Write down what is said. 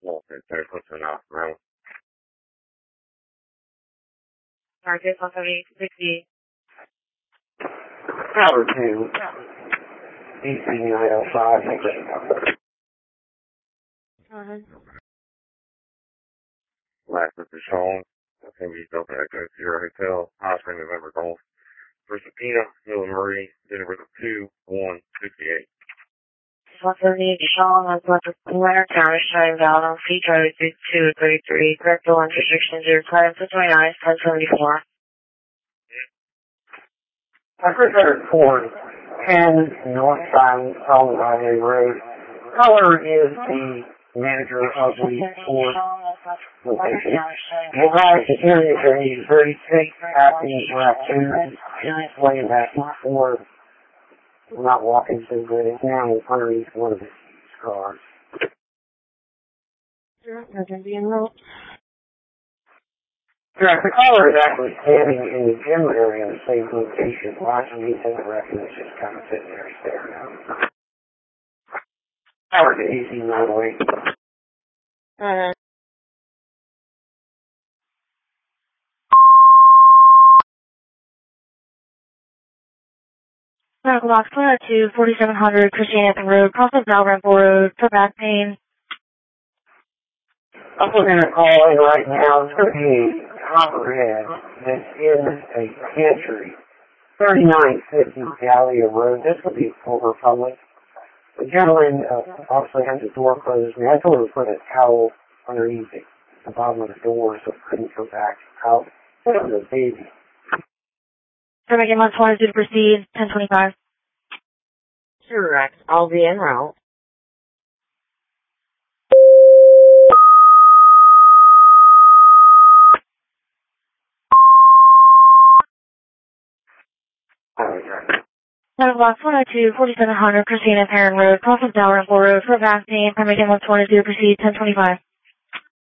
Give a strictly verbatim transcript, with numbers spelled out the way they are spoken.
Okay, third person off, right? Marcus, one seventy sixty. Tower two, D C nine oh five, Go ahead. Last is Sean. That's going to be Delta Echo Sierra Hotel, Osprey, November Golf. For Sabina, Miller Marie, Denver two one sixty-eight. one seventy Deshaun, one Northwest Winter Tower, Shine Valley, C Charlie two thirty-three, correct one restriction zero five twenty-nine, ten seventy-four. I prefer Ford ten northbound Solid Highway Road. Color is the manager of the Ford location. We'll have security attorney very safe happy raccoons explain that Ford will not walk into the now underneath one of his cars. Sure, that's going to be enrolled. Correct. The caller is actually standing in the gym area in the same location, watching these and the raccoon is just kind of sitting there staring at him. Power to A C nine oh eight. Uh, Medical box one oh two, forty-seven hundred, Christian Anthem Road, cross of Dalrymple Road, for back pain. I'm looking at a call in right now. It's going to be a copperhead that's in a pantry. thirty-nine fifty Gallia Road. This would be full Republic. The gentleman uh, obviously has the door closed. I told him to put a towel underneath it, the bottom of the door so it couldn't go back out. It was a baby. For making months wanted to proceed, ten twenty-five. Correct. I'll be en route. Medical box one oh two, forty-seven hundred, Christina Perrin Road, cross of Dalrymple Road, for back pain, for making months wanted to proceed, ten twenty-five.